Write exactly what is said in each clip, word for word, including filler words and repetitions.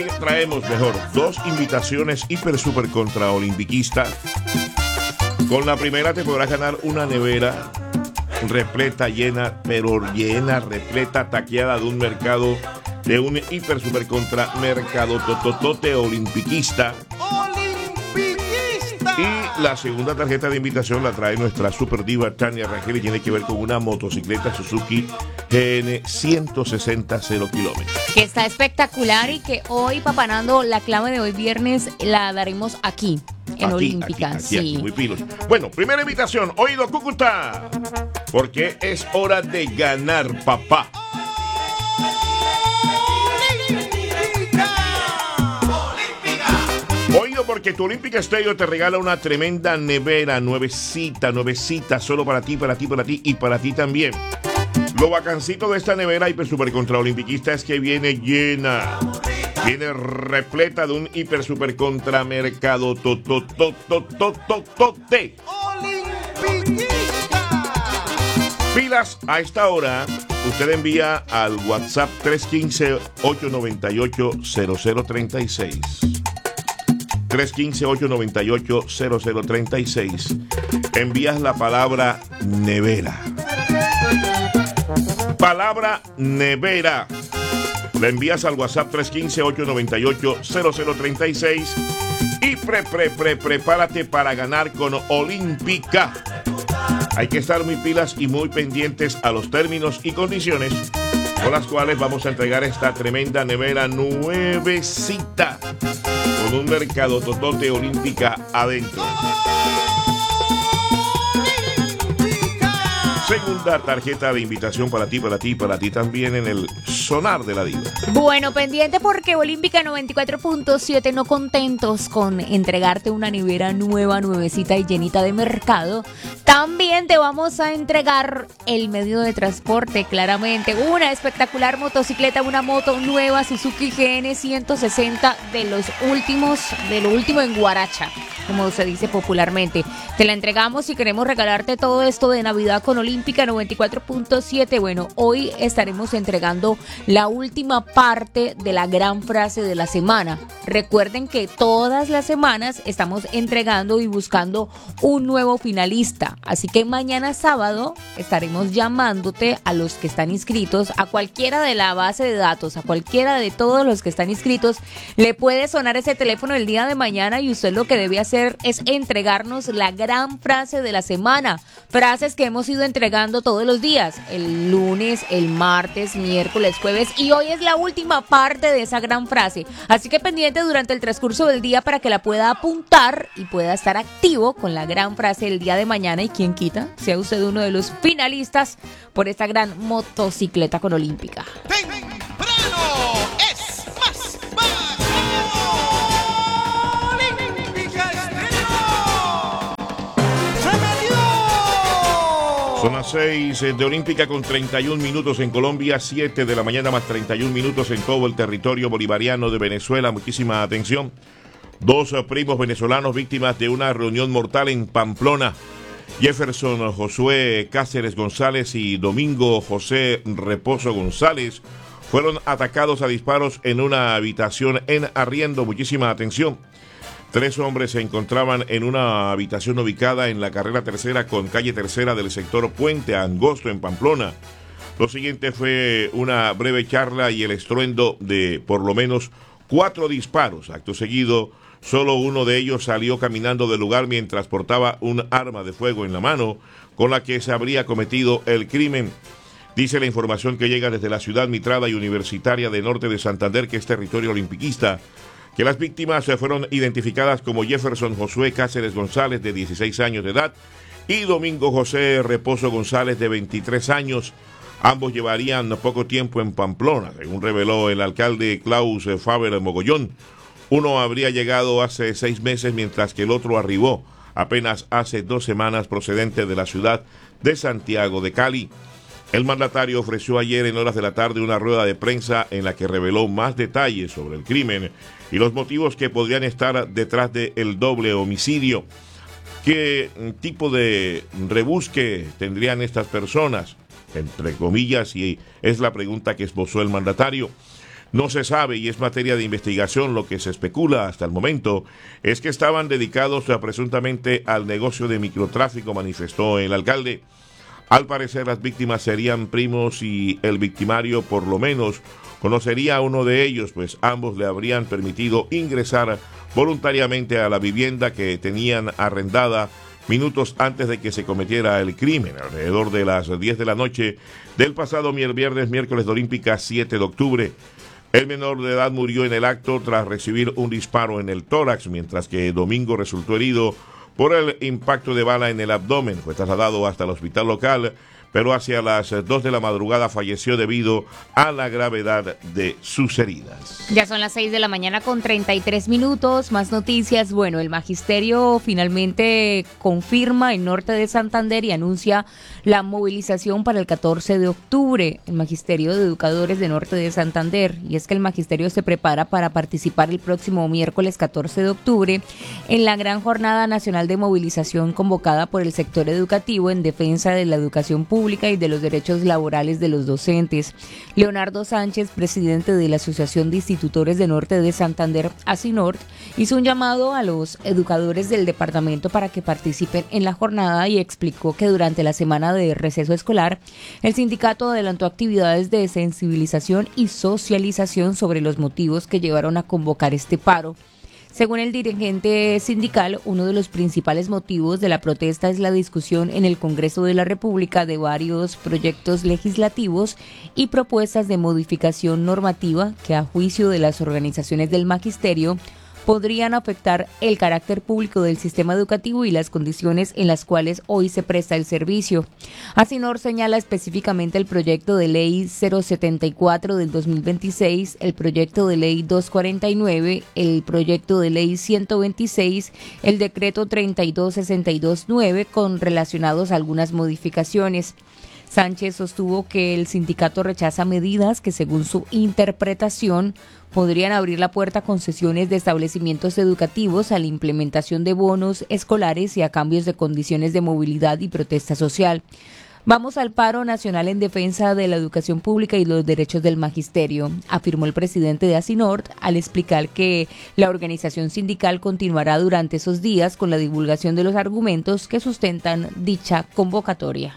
Traemos mejor dos invitaciones hiper super contra olimpiquista. Con la primera te podrás ganar una nevera repleta, llena, pero llena, repleta, taqueada de un mercado, de un hiper super contra mercado tototote olimpiquista. Y la segunda tarjeta de invitación la trae nuestra super diva Tania Rangel y tiene que ver con una motocicleta Suzuki G N ciento sesenta cero kilómetros. Que está espectacular y que hoy, papanando, la clave de hoy viernes la daremos aquí, en aquí, Olímpica. Aquí, aquí, sí. aquí, muy pilos. Bueno, primera invitación, oído Cúcuta, porque es hora de ganar, papá. Oído, porque tu Olímpica Estéreo te regala una tremenda nevera nuevecita, nuevecita, solo para ti, para ti, para ti y para ti también. Lo bacancito de esta nevera hiper super contra olimpiquista es que viene llena, viene repleta de un hiper super contra mercado totototototote. Pilas a esta hora. Usted envía al WhatsApp tres uno cinco, ocho nueve ocho, cero cero tres seis. tres uno cinco, ocho nueve ocho, cero cero tres seis. Envías la palabra nevera. Palabra nevera. La envías al WhatsApp tres uno cinco, ocho nueve ocho, cero cero tres seis. Y pre, pre, pre, prepárate para ganar con Olímpica. Hay que estar muy pilas y muy pendientes a los términos y condiciones con las cuales vamos a entregar esta tremenda nevera nuevecita con un mercado totote Olímpica adentro. Segunda tarjeta de invitación para ti, para ti, para ti también en el sonar de la diva. Bueno, pendiente porque Olímpica noventa y cuatro punto siete, no contentos con entregarte una nevera nueva, nuevecita y llenita de mercado, también te vamos a entregar el medio de transporte, claramente. Una espectacular motocicleta, una moto nueva Suzuki G N ciento sesenta de los últimos, de lo último en Guaracha, como se dice popularmente. Te la entregamos y queremos regalarte todo esto de Navidad con Olímpica noventa y cuatro punto siete. Bueno, hoy estaremos entregando la última parte de la gran frase de la semana. Recuerden que todas las semanas estamos entregando y buscando un nuevo finalista. Así que mañana sábado estaremos llamándote a los que están inscritos, a cualquiera de la base de datos, a cualquiera de todos los que están inscritos. Le puede sonar ese teléfono el día de mañana y usted lo que debe hacer es entregarnos la gran frase de la semana. Frases que hemos ido entregando todos los días, el lunes, el martes, miércoles, jueves, y hoy es la última parte de esa gran frase. Así que pendiente durante el transcurso del día para que la pueda apuntar y pueda estar activo con la gran frase el día de mañana. Y quién quita, sea usted uno de los finalistas por esta gran motocicleta con Olímpica. ¡Temprano es más barato! ¡Olímpica Estéreo! ¡Se metió! Son las seis de Olímpica con treinta y un minutos en Colombia, siete de la mañana más treinta y un minutos en todo el territorio bolivariano de Venezuela. Muchísima atención. Dos primos venezolanos víctimas de una reunión mortal en Pamplona. Jefferson Josué Cáceres González y Domingo José Reposo González fueron atacados a disparos en una habitación en arriendo. Muchísima atención. Tres hombres se encontraban en una habitación ubicada en la carrera tercera con calle tercera del sector Puente Angosto en Pamplona. Lo siguiente fue una breve charla y el estruendo de por lo menos cuatro disparos. Acto seguido, solo uno de ellos salió caminando del lugar mientras portaba un arma de fuego en la mano con la que se habría cometido el crimen. Dice la información que llega desde la ciudad mitrada y universitaria de Norte de Santander, que es territorio olimpiquista, que las víctimas fueron identificadas como Jefferson Josué Cáceres González, de dieciséis años de edad, y Domingo José Reposo González, de veintitrés años. Ambos llevarían poco tiempo en Pamplona, según reveló el alcalde Klaus Faber Mogollón. Uno habría llegado hace seis meses, mientras que el otro arribó apenas hace dos semanas procedente de la ciudad de Santiago de Cali. El mandatario ofreció ayer en horas de la tarde una rueda de prensa en la que reveló más detalles sobre el crimen y los motivos que podrían estar detrás del doble homicidio. ¿Qué tipo de rebusque tendrían estas personas? Entre comillas, y es la pregunta que esbozó el mandatario. no se sabe y es materia de investigación. Lo que se especula hasta el momento es que estaban dedicados a, presuntamente al negocio de microtráfico, manifestó el alcalde. Al parecer las víctimas serían primos y el victimario por lo menos conocería a uno de ellos, pues ambos le habrían permitido ingresar voluntariamente a la vivienda que tenían arrendada minutos antes de que se cometiera el crimen, alrededor de las diez de la noche del pasado viernes, miércoles de Olímpica siete de octubre. El menor de edad murió en el acto tras recibir un disparo en el tórax, mientras que Domingo resultó herido por el impacto de bala en el abdomen. Fue trasladado hasta el hospital local, pero hacia las dos de la madrugada falleció debido a la gravedad de sus heridas. Ya son las seis de la mañana con treinta y tres minutos. Más noticias. Bueno, el magisterio finalmente confirma el norte de Santander y anuncia la movilización para el catorce de octubre. El magisterio de educadores de norte de Santander. Y es que el magisterio se prepara para participar el próximo miércoles catorce de octubre en la gran jornada nacional de movilización convocada por el sector educativo en defensa de la educación pública y de los derechos laborales de los docentes. Leonardo Sánchez, presidente de la Asociación de Institutores de Norte de Santander, ASINORT, hizo un llamado a los educadores del departamento para que participen en la jornada y explicó que durante la semana de receso escolar, el sindicato adelantó actividades de sensibilización y socialización sobre los motivos que llevaron a convocar este paro. Según el dirigente sindical, uno de los principales motivos de la protesta es la discusión en el Congreso de la República de varios proyectos legislativos y propuestas de modificación normativa que, a juicio de las organizaciones del magisterio, podrían afectar el carácter público del sistema educativo y las condiciones en las cuales hoy se presta el servicio. ASINOR señala específicamente el proyecto de ley cero setenta y cuatro del dos mil veintiséis, el proyecto de ley doscientos cuarenta y nueve, el proyecto de ley ciento veintiséis, el decreto treinta y dos sesenta y dos nueve con relacionados a algunas modificaciones. Sánchez sostuvo que el sindicato rechaza medidas que, según su interpretación, podrían abrir la puerta a concesiones de establecimientos educativos, a la implementación de bonos escolares y a cambios de condiciones de movilidad y protesta social. Vamos al paro nacional en defensa de la educación pública y los derechos del magisterio, afirmó el presidente de ASINORT al explicar que la organización sindical continuará durante esos días con la divulgación de los argumentos que sustentan dicha convocatoria.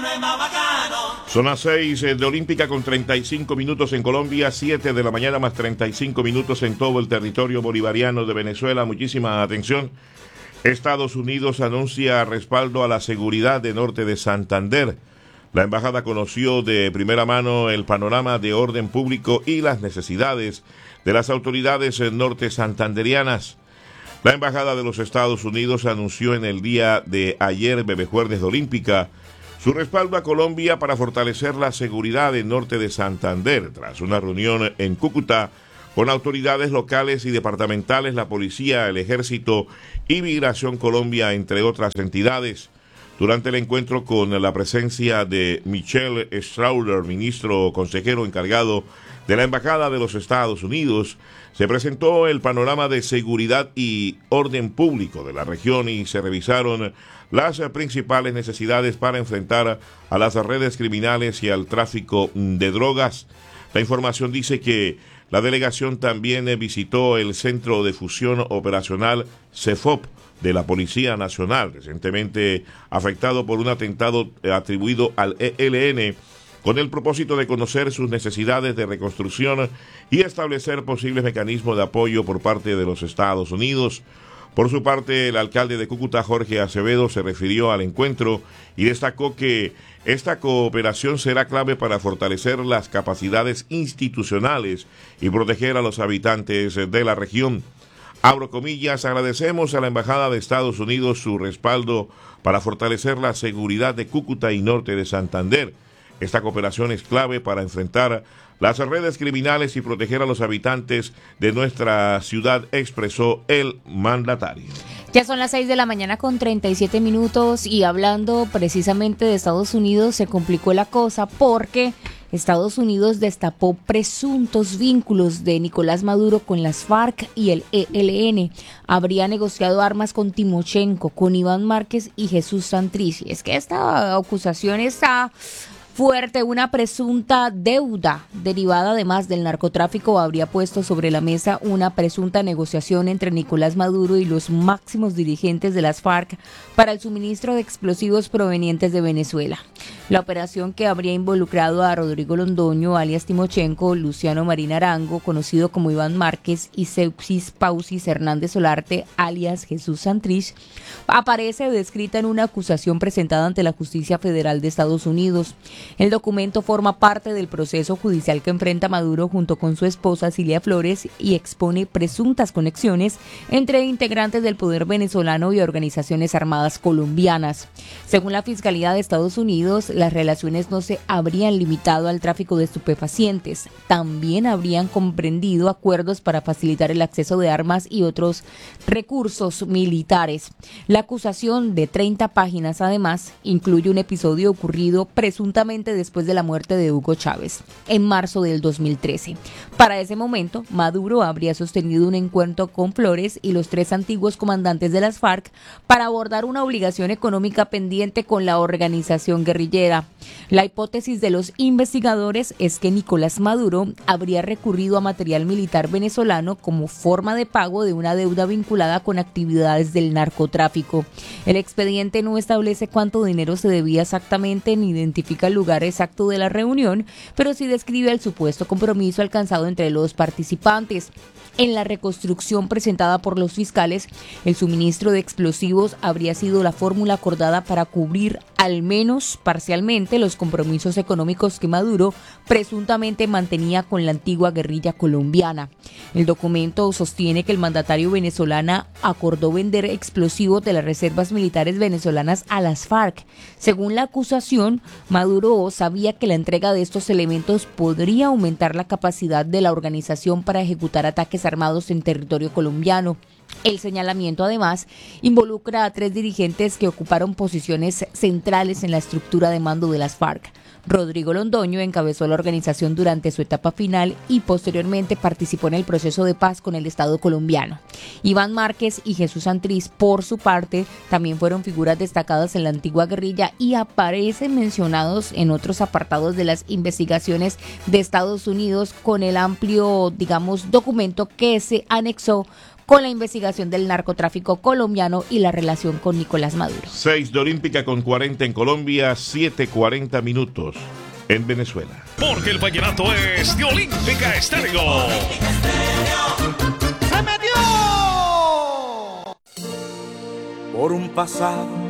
Son las seis de Olímpica con treinta y cinco minutos en Colombia, siete de la mañana más treinta y cinco minutos en todo el territorio bolivariano de Venezuela. Muchísima atención. Estados Unidos anuncia respaldo a la seguridad de norte de Santander. La embajada conoció de primera mano el panorama de orden público y las necesidades de las autoridades norte santanderianas. La embajada de los Estados Unidos anunció en el día de ayer, Bebejuernes de Olímpica, su respaldo a Colombia para fortalecer la seguridad en norte de Santander, tras una reunión en Cúcuta con autoridades locales y departamentales, la policía, el ejército y Migración Colombia, entre otras entidades. Durante el encuentro, con la presencia de Michelle Strauler, ministro consejero encargado de la Embajada de los Estados Unidos, se presentó el panorama de seguridad y orden público de la región y se revisaron las principales necesidades para enfrentar a las redes criminales y al tráfico de drogas. La información dice que la delegación también visitó el Centro de Fusión Operacional CEFOP de la Policía Nacional, recientemente afectado por un atentado atribuido al E L N, con el propósito de conocer sus necesidades de reconstrucción y establecer posibles mecanismos de apoyo por parte de los Estados Unidos. Por su parte, el alcalde de Cúcuta, Jorge Acevedo, se refirió al encuentro y destacó que esta cooperación será clave para fortalecer las capacidades institucionales y proteger a los habitantes de la región. Abro comillas, agradecemos a la Embajada de Estados Unidos su respaldo para fortalecer la seguridad de Cúcuta y norte de Santander. Esta cooperación es clave para enfrentar las redes criminales y proteger a los habitantes de nuestra ciudad, expresó el mandatario. Ya son las seis de la mañana con treinta y siete minutos y hablando precisamente de Estados Unidos, se complicó la cosa porque Estados Unidos destapó presuntos vínculos de Nicolás Maduro con las FARC y el E L N. Habría negociado armas con Timochenko, con Iván Márquez y Jesús Santrich. Es que esta acusación está fuerte. Una presunta deuda derivada además del narcotráfico habría puesto sobre la mesa una presunta negociación entre Nicolás Maduro y los máximos dirigentes de las FARC para el suministro de explosivos provenientes de Venezuela. La operación, que habría involucrado a Rodrigo Londoño, alias Timochenko, Luciano Marín Arango, conocido como Iván Márquez, y Seuxis Pausis Hernández Solarte, alias Jesús Santrich, aparece descrita en una acusación presentada ante la Justicia Federal de Estados Unidos. El documento forma parte del proceso judicial que enfrenta Maduro junto con su esposa Cilia Flores y expone presuntas conexiones entre integrantes del poder venezolano y organizaciones armadas colombianas. Según la Fiscalía de Estados Unidos, las relaciones no se habrían limitado al tráfico de estupefacientes, también habrían comprendido acuerdos para facilitar el acceso de armas y otros recursos militares. La acusación, de treinta páginas además, incluye un episodio ocurrido presuntamente después de la muerte de Hugo Chávez, en marzo del dos mil trece. Para ese momento, Maduro habría sostenido un encuentro con Flores y los tres antiguos comandantes de las FARC para abordar una obligación económica pendiente con la organización guerrillera. La hipótesis de los investigadores es que Nicolás Maduro habría recurrido a material militar venezolano como forma de pago de una deuda vinculada con actividades del narcotráfico. El expediente no establece cuánto dinero se debía exactamente ni identifica el lugar exacto de la reunión, pero sí describe el supuesto compromiso alcanzado entre los participantes. En la reconstrucción presentada por los fiscales, el suministro de explosivos habría sido la fórmula acordada para cubrir al menos parcialmente los compromisos económicos que Maduro presuntamente mantenía con la antigua guerrilla colombiana. El documento sostiene que el mandatario venezolano acordó vender explosivos de las reservas militares venezolanas a las FARC. Según la acusación, Maduro sabía que la entrega de estos elementos podría aumentar la capacidad de la organización para ejecutar ataques armados en territorio colombiano. El señalamiento, además, involucra a tres dirigentes que ocuparon posiciones centrales en la estructura de mando de las FARC. Rodrigo Londoño encabezó la organización durante su etapa final y posteriormente participó en el proceso de paz con el Estado colombiano. Iván Márquez y Jesús Santrich, por su parte, también fueron figuras destacadas en la antigua guerrilla y aparecen mencionados en otros apartados de las investigaciones de Estados Unidos con el amplio, digamos, documento que se anexó con la investigación del narcotráfico colombiano y la relación con Nicolás Maduro. seis de Olímpica con cuarenta en Colombia, siete cuarenta minutos en Venezuela. Porque el vallenato es de Olímpica Estéreo. ¡Se metió! Por un pasado